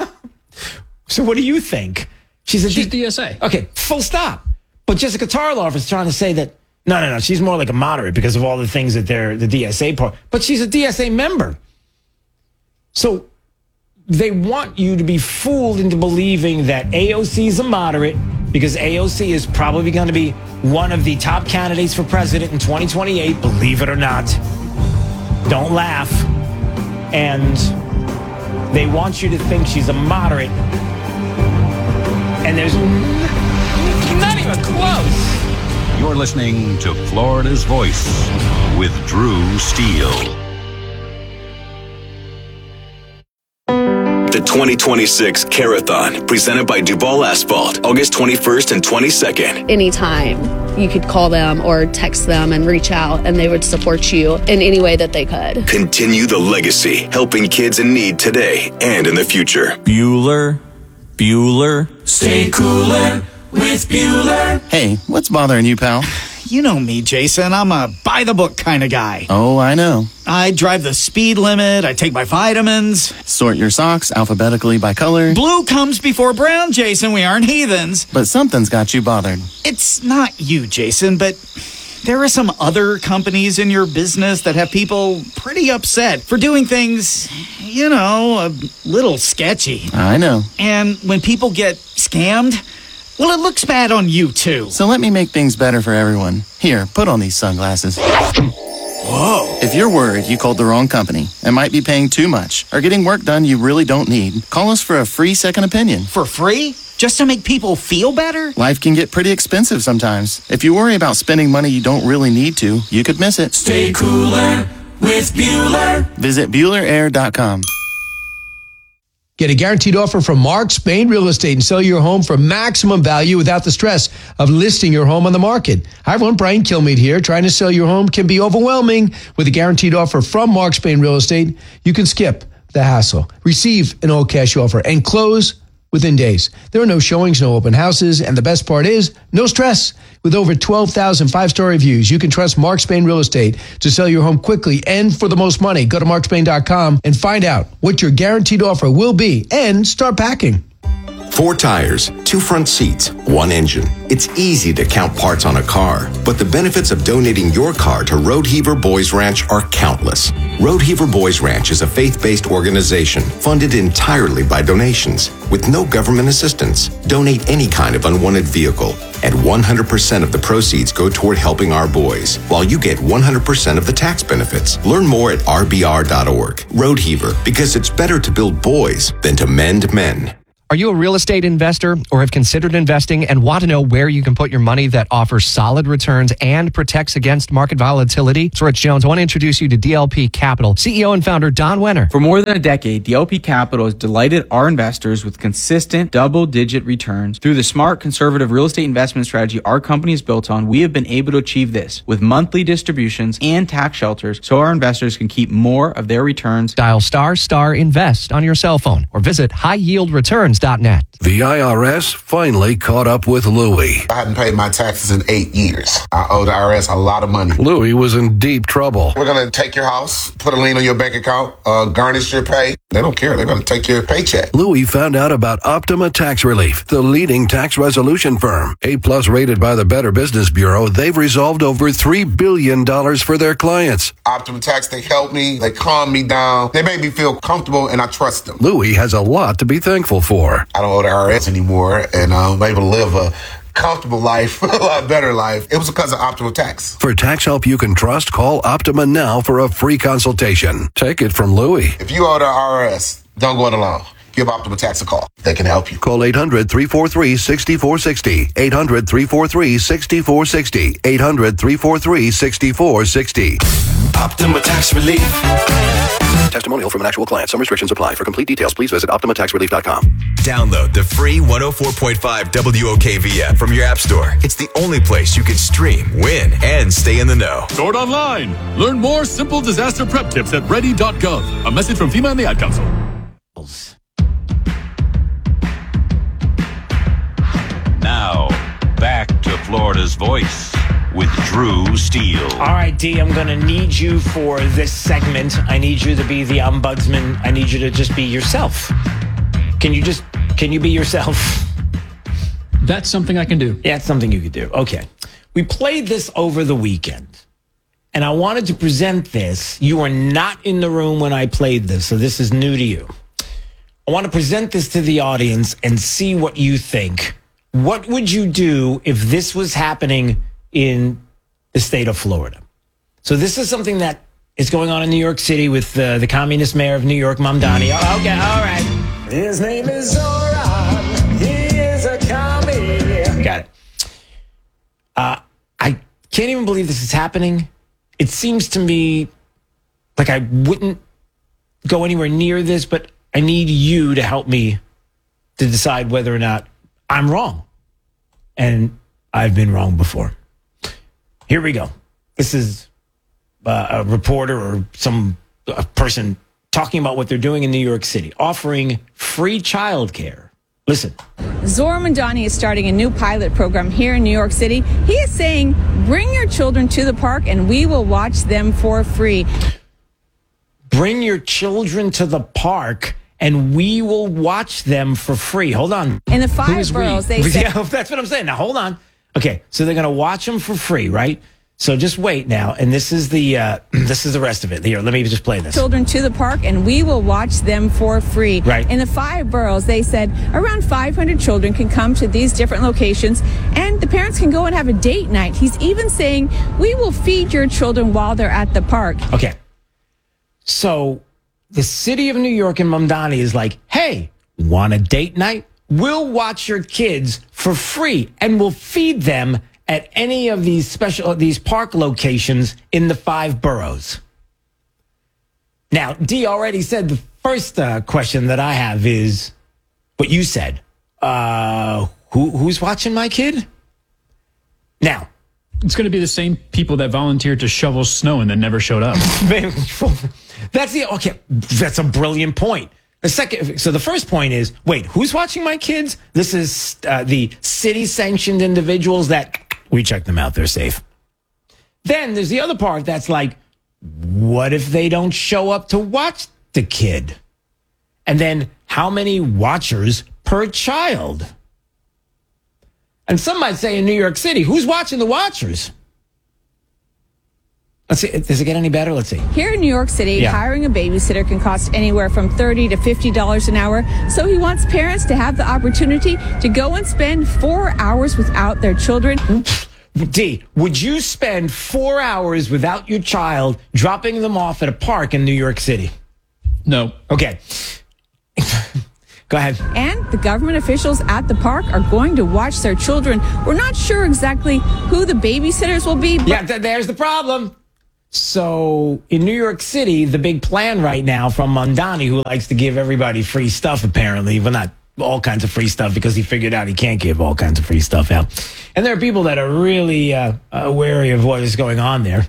So what do you think? She's DSA. Okay, full stop. But Jessica Tarloff is trying to say that, no, she's more like a moderate because of all the things that they're the DSA part. But she's a DSA member. So they want you to be fooled into believing that AOC is a moderate because AOC is probably going to be one of the top candidates for president in 2028, believe it or not. Don't laugh. And they want you to think she's a moderate. And there's not even close. You're listening to Florida's Voice with Drew Steele. The 2026 Carathon, presented by Duval Asphalt, August 21st and 22nd. Anytime you could call them or text them and reach out, and they would support you in any way that they could. Continue the legacy, helping kids in need today and in the future. Bueller. Stay cooler with Bueller. Hey, what's bothering you, pal? You know me, Jason. I'm a by-the-book kind of guy. Oh, I know. I drive the speed limit. I take my vitamins. Sort your socks alphabetically by color. Blue comes before brown, Jason. We aren't heathens. But something's got you bothered. It's not you, Jason, but there are some other companies in your business that have people pretty upset for doing things, a little sketchy. I know. And when people get scammed, well, it looks bad on you, too. So let me make things better for everyone. Here, put on these sunglasses. Whoa. If you're worried you called the wrong company and might be paying too much or getting work done you really don't need, call us for a free second opinion. For free? Just to make people feel better? Life can get pretty expensive sometimes. If you worry about spending money you don't really need to, you could miss it. Stay cooler with Bueller. Visit BuellerAir.com. Get a guaranteed offer from Mark Spain Real Estate and sell your home for maximum value without the stress of listing your home on the market. Hi, everyone. Brian Kilmeade here. Trying to sell your home can be overwhelming. With a guaranteed offer from Mark Spain Real Estate, you can skip the hassle, receive an all-cash offer, and close within days. There are no showings, no open houses, and the best part is no stress. With over 12,000 five-star reviews, you can trust Mark Spain Real Estate to sell your home quickly and for the most money. Go to markspain.com and find out what your guaranteed offer will be and start packing. 4 tires, 2 front seats, 1 engine. It's easy to count parts on a car, but the benefits of donating your car to Road Heaver Boys Ranch are countless. Road Heaver Boys Ranch is a faith-based organization funded entirely by donations with no government assistance. Donate any kind of unwanted vehicle, and 100% of the proceeds go toward helping our boys, while you get 100% of the tax benefits. Learn more at rbr.org. Road Heaver, because it's better to build boys than to mend men. Are you a real estate investor or have considered investing and want to know where you can put your money that offers solid returns and protects against market volatility? It's Rich Jones. I want to introduce you to DLP Capital, CEO and founder Don Wenner. For more than a decade, DLP Capital has delighted our investors with consistent double-digit returns. Through the smart, conservative real estate investment strategy our company is built on, we have been able to achieve this with monthly distributions and tax shelters so our investors can keep more of their returns. Dial ** invest on your cell phone or visit highyieldreturns.net. The IRS finally caught up with Louie. I hadn't paid my taxes in 8 years. I owe the IRS a lot of money. Louie was in deep trouble. We're going to take your house, put a lien on your bank account, garnish your pay. They don't care. They're going to take your paycheck. Louie found out about Optima Tax Relief, the leading tax resolution firm. A+ rated by the Better Business Bureau, they've resolved over $3 billion for their clients. Optima Tax, they help me. They calm me down. They make me feel comfortable, and I trust them. Louie has a lot to be thankful for. I don't owe the IRS anymore, and I'm able to live a comfortable life, a lot better life. It was because of Optima Tax. For tax help you can trust, call Optima now for a free consultation. Take it from Louie. If you owe the IRS, don't go it alone. Give Optima Tax a call. They can help you. Call 800-343-6460. 800-343-6460. 800-343-6460. Optima Tax Relief. Testimonial from an actual client. Some restrictions apply. For complete details, please visit OptimaTaxRelief.com. Download the free 104.5 WOKV app from your app store. It's the only place you can stream, win, and stay in the know. Stored online. Learn more simple disaster prep tips at ready.gov. A message from FEMA and the Ad Council. Now, back to Florida's Voice with Drew Steele. All right, D, I'm going to need you for this segment. I need you to be the ombudsman. I need you to just be yourself. Can you be yourself? That's something I can do. Yeah, it's something you could do. Okay. We played this over the weekend, and I wanted to present this. You were not in the room when I played this, so this is new to you. I want to present this to the audience and see what you think. What would you do if this was happening in the state of Florida? So this is something that is going on in New York City with the communist mayor of New York, Mamdani. Okay, all right. His name is Zoran. He is a commie. Got it. I can't even believe this is happening. It seems to me like I wouldn't go anywhere near this, but I need you to help me to decide whether or not I'm wrong. And I've been wrong before. Here we go. This is a reporter or a person talking about what they're doing in New York City, offering free childcare. Listen. Zoran Mamdani is starting a new pilot program here in New York City. He is saying, bring your children to the park and we will watch them for free. Bring your children to the park and we will watch them for free. Hold on. In the 5 boroughs, they said... Yeah, that's what I'm saying. Now, hold on. Okay, so they're going to watch them for free, right? So just wait now, and this is the rest of it. Here, let me just play this. Children to the park, and we will watch them for free. Right. In the 5 boroughs, they said around 500 children can come to these different locations, and the parents can go and have a date night. He's even saying, we will feed your children while they're at the park. Okay. So the city of New York and Mamdani is like, hey, want a date night? We'll watch your kids for free, and we'll feed them at any of these park locations in the 5 boroughs. Now, Dee already said the first question that I have is what you said. Who's watching my kid? Now, it's going to be the same people that volunteered to shovel snow and then never showed up. That's a brilliant point. So the first point is, wait, who's watching my kids? This is the city-sanctioned individuals that we check them out. They're safe. Then there's the other part that's like, what if they don't show up to watch the kid? And then how many watchers per per child. And some might say in New York City, who's watching the watchers? Let's see. Does it get any better? Let's see. Here in New York City, hiring a babysitter can cost anywhere from $30 to $50 an hour. So he wants parents to have the opportunity to go and spend 4 hours without their children. D, would you spend 4 hours without your child dropping them off at a park in New York City? No. Okay. Go ahead. And the government officials at the park are going to watch their children. We're not sure exactly who the babysitters will be. Yeah, there's the problem. So in New York City, the big plan right now from Mondani, who likes to give everybody free stuff, apparently, well, not all kinds of free stuff because he figured out he can't give all kinds of free stuff out. And there are people that are really wary of what is going on there.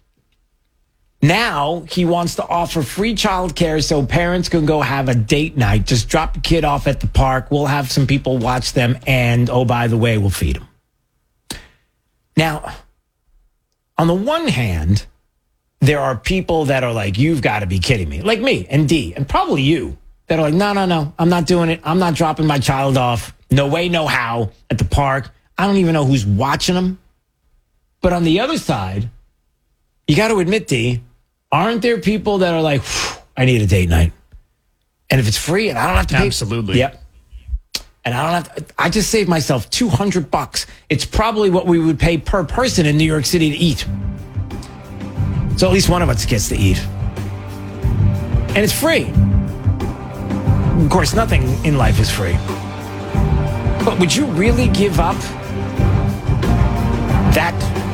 Now he wants to offer free childcare so parents can go have a date night. Just drop the kid off at the park. We'll have some people watch them. And, oh, by the way, we'll feed them. Now, on the one hand, there are people that are like, you've got to be kidding me. Like me and D and probably you that are like, no, I'm not doing it. I'm not dropping my child off. No way, no how at the park. I don't even know who's watching them. But on the other side, you got to admit, D, aren't there people that are like, I need a date night. And if it's free and I don't have to pay. Absolutely. Yep. And I don't have to, I just saved myself $200. It's probably what we would pay per person in New York City to eat. So at least one of us gets to eat. And it's free. Of course, nothing in life is free. But would you really give up that,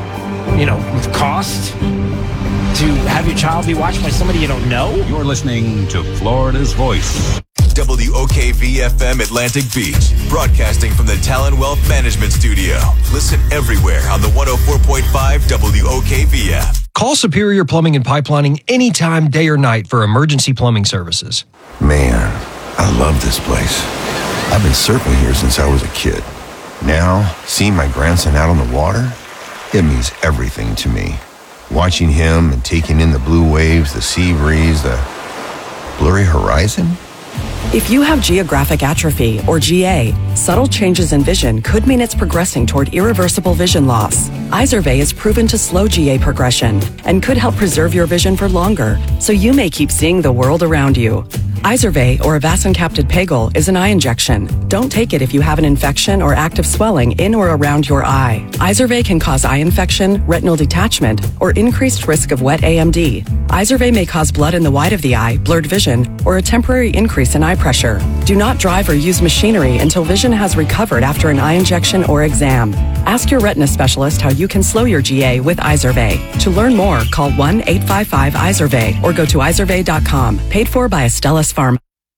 cost to have your child be watched by somebody you don't know? You're listening to Florida's Voice. WOKV-FM Atlantic Beach, broadcasting from the Talon Wealth Management Studio. Listen everywhere on the 104.5 WOKV app. Call Superior Plumbing and Pipelining anytime, day or night for emergency plumbing services. Man, I love this place. I've been surfing here since I was a kid. Now, seeing my grandson out on the water, it means everything to me. Watching him and taking in the blue waves, the sea breeze, the blurry horizon. If you have geographic atrophy, or GA, subtle changes in vision could mean it's progressing toward irreversible vision loss. Izervay is proven to slow GA progression and could help preserve your vision for longer, so you may keep seeing the world around you. Izervay, or avacincaptad pegol, is an eye injection. Don't take it if you have an infection or active swelling in or around your eye. Izervay can cause eye infection, retinal detachment, or increased risk of wet AMD. Izervay may cause blood in the white of the eye, blurred vision, or a temporary increase in eye pressure. Do not drive or use machinery until vision has recovered after an eye injection or exam. Ask your retina specialist how you can slow your GA with Izervay. To learn more, call 1-855-IZERVAY or go to izervay.com. Paid for by Astellas Pharma.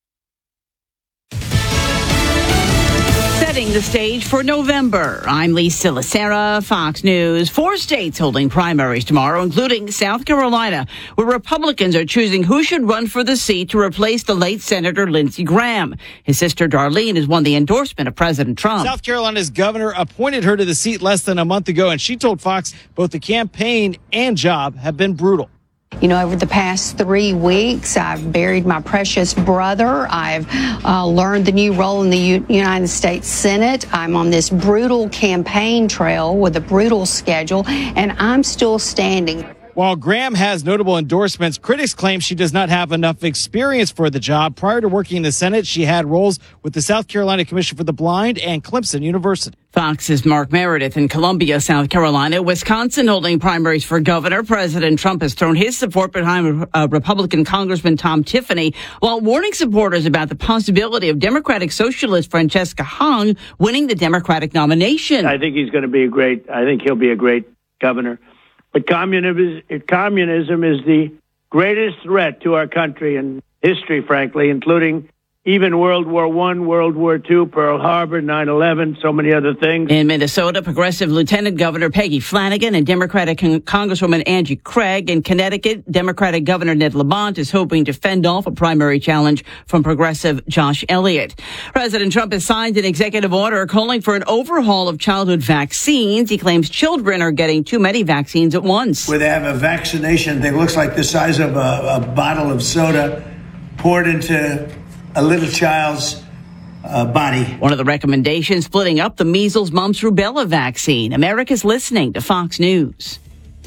Setting the stage for November. I'm Lisa Lacera, Fox News. 4 states holding primaries tomorrow, including South Carolina, where Republicans are choosing who should run for the seat to replace the late Senator Lindsey Graham. His sister Darlene has won the endorsement of President Trump. South Carolina's governor appointed her to the seat less than a month ago, and she told Fox both the campaign and job have been brutal. You know, over the past 3 weeks, I've buried my precious brother. I've learned the new role in the United States Senate. I'm on this brutal campaign trail with a brutal schedule, and I'm still standing. While Graham has notable endorsements, critics claim she does not have enough experience for the job. Prior to working in the Senate, she had roles with the South Carolina Commission for the Blind and Clemson University. Fox's Mark Meredith in Columbia, South Carolina. Wisconsin holding primaries for governor. President Trump has thrown his support behind Republican Congressman Tom Tiffany, while warning supporters about the possibility of Democratic Socialist Francesca Hung winning the Democratic nomination. I think he'll be a great governor. But communism is the greatest threat to our country and history, frankly, including even World War I, World War II, Pearl Harbor, 9/11, so many other things. In Minnesota, Progressive Lieutenant Governor Peggy Flanagan and Democratic Congresswoman Angie Craig. In Connecticut, Democratic Governor Ned Lamont is hoping to fend off a primary challenge from Progressive Josh Elliott. President Trump has signed an executive order calling for an overhaul of childhood vaccines. He claims children are getting too many vaccines at once. Where they have a vaccination thing, looks like the size of a bottle of soda poured into a little child's body. One of the recommendations, splitting up the measles, mumps, rubella vaccine. America's listening to Fox News.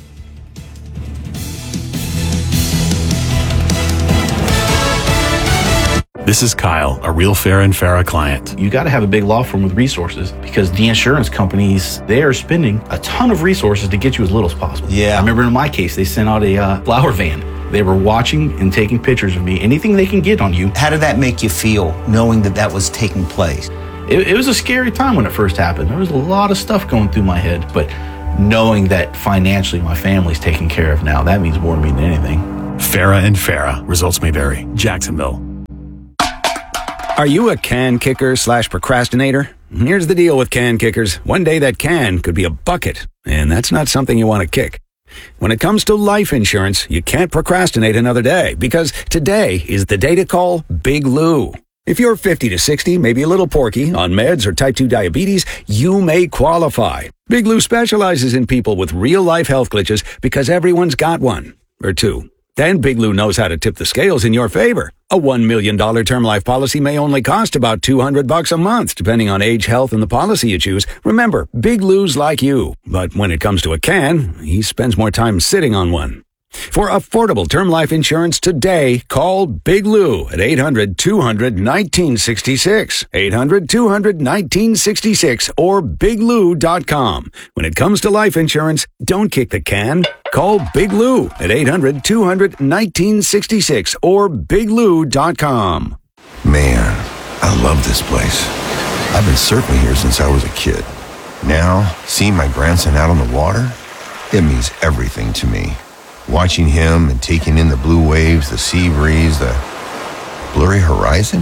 This is Kyle, a real Farah and Farah client. You got to have a big law firm with resources because the insurance companies, they are spending a ton of resources to get you as little as possible. Yeah. I remember in my case, they sent out a flower van. They were watching and taking pictures of me. Anything they can get on you. How did that make you feel, knowing that that was taking place? It was a scary time when it first happened. There was a lot of stuff going through my head, but knowing that financially my family's taken care of now, that means more to me than anything. Farah and Farah. Results may vary. Jacksonville. Are you a can kicker / procrastinator? Here's the deal with can kickers. One day that can could be a bucket, and that's not something you want to kick. When it comes to life insurance, you can't procrastinate another day because today is the day to call Big Lou. If you're 50 to 60, maybe a little porky, on meds or type 2 diabetes, you may qualify. Big Lou specializes in people with real-life health glitches because everyone's got one or two. Then Big Lou knows how to tip the scales in your favor. A $1 million term life policy may only cost about $200 a month, depending on age, health, and the policy you choose. Remember, Big Lou's like you. But when it comes to a can, he spends more time sitting on one. For affordable term life insurance today, call Big Lou at 800-200-1966. 800-200-1966 or biglou.com. When it comes to life insurance, don't kick the can. Call Big Lou at 800-200-1966 or biglou.com. Man, I love this place. I've been surfing here since I was a kid. Now, seeing my grandson out on the water, it means everything to me. Watching him and taking in the blue waves, the sea breeze, the blurry horizon.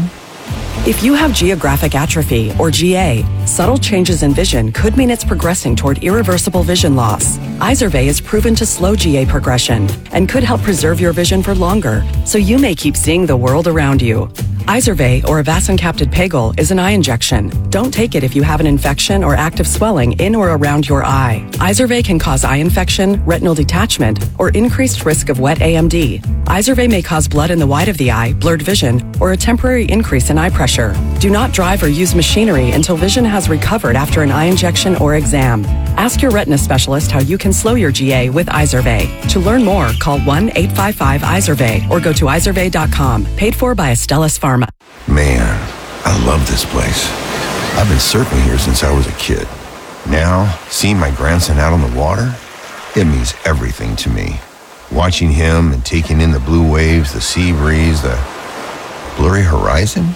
If you have geographic atrophy, or GA, subtle changes in vision could mean it's progressing toward irreversible vision loss. Izervay is proven to slow GA progression and could help preserve your vision for longer, so you may keep seeing the world around you. Izervay, or avacincaptad pegol, is an eye injection. Don't take it if you have an infection or active swelling in or around your eye. Izervay can cause eye infection, retinal detachment, or increased risk of wet AMD. Izervay may cause blood in the white of the eye, blurred vision, or a temporary increase in eye pressure. Do not drive or use machinery until vision has recovered after an eye injection or exam. Ask your retina specialist how you can slow your GA with Izervay. To learn more, call 1-855-IZERVAY or go to izervay.com. Paid for by Astellas Pharma. Man, I love this place. I've been surfing here since I was a kid. Now, seeing my grandson out on the water, it means everything to me. Watching him and taking in the blue waves, the sea breeze, the blurry horizon.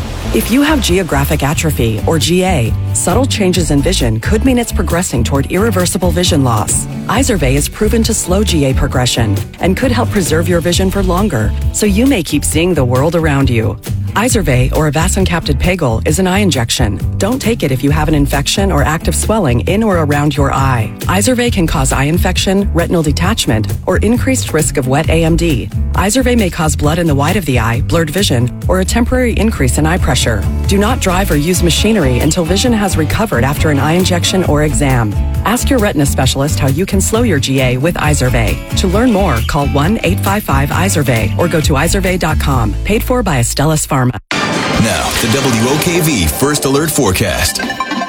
If you have geographic atrophy, or GA, subtle changes in vision could mean it's progressing toward irreversible vision loss. Izervay is proven to slow GA progression and could help preserve your vision for longer, so you may keep seeing the world around you. Izervay, or avacincaptad pegol, is an eye injection. Don't take it if you have an infection or active swelling in or around your eye. Izervay can cause eye infection, retinal detachment, or increased risk of wet AMD. Izervay may cause blood in the white of the eye, blurred vision, or a temporary increase in eye pressure. Do not drive or use machinery until vision has recovered after an eye injection or exam. Ask your retina specialist how you can slow your GA with Izervay. To learn more, call 1-855-IZERVAY or go to izervay.com. Paid for by Astellas Pharma. Now, the WOKV First Alert Forecast.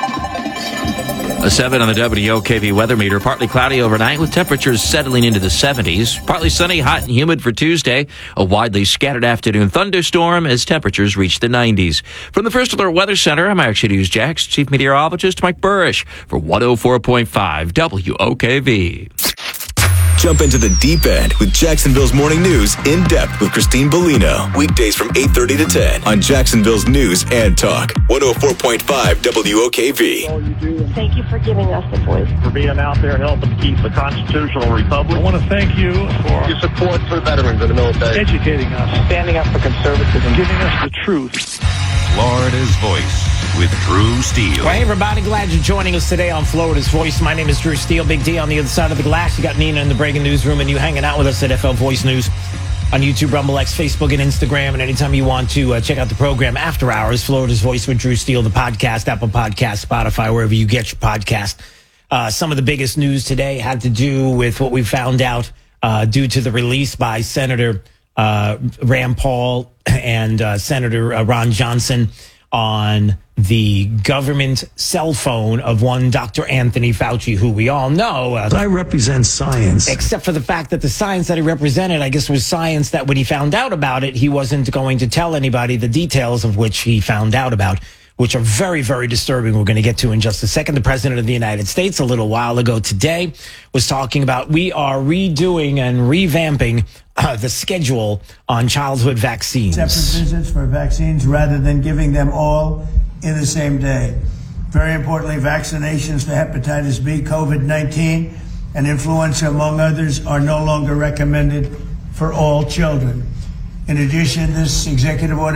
A 7 on the WOKV weather meter. Partly cloudy overnight with temperatures settling into the 70s. Partly sunny, hot and humid for Tuesday. A widely scattered afternoon thunderstorm as temperatures reach the 90s. From the First Alert Weather Center, I'm Action News Jax Chief Meteorologist Mike Burrish for 104.5 WOKV. Jump into the deep end with Jacksonville's Morning News in depth with Christine Bellino. Weekdays from 8:30 to 10 on Jacksonville's News and Talk. 104.5 WOKV. Thank you for giving us the voice. For being out there helping keep the constitutional republic. I want to thank you for your support for veterans in the military. Educating us. Standing up for conservatism. Giving us the truth. Florida's Voice with Drew Steele. Well, hey, everybody. Glad you're joining us today on Florida's Voice. My name is Drew Steele. Big D on the other side of the glass. You got Nina in the breaking newsroom, and you hanging out with us at FL Voice News on YouTube, Rumble X, Facebook, and Instagram. And anytime you want to check out the program after hours, Florida's Voice with Drew Steele, the podcast, Apple Podcast, Spotify, wherever you get your podcast. Some of the biggest news today had to do with what we found out due to the release by Senator Rand Paul and Senator Ron Johnson on the government cell phone of one Dr. Anthony Fauci, who we all know. I represent science. Except for the fact that the science that he represented, I guess, was science that when he found out about it, he wasn't going to tell anybody the details of which he found out about, which are very, very disturbing. We're going to get to in just a second. The president of the United States, a little while ago today, was talking about we are redoing and revamping the schedule on childhood vaccines. Separate visits for vaccines rather than giving them all in the same day. Very importantly, vaccinations for hepatitis B, COVID-19, and influenza, among others, are no longer recommended for all children. In addition, this executive order